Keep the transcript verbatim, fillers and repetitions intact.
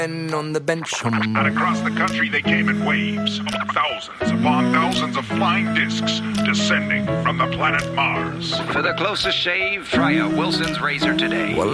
And on the bench. And across the country they came in waves, thousands upon thousands of flying discs descending from the planet Mars. For the closest shave, try a Wilson's razor today. Well,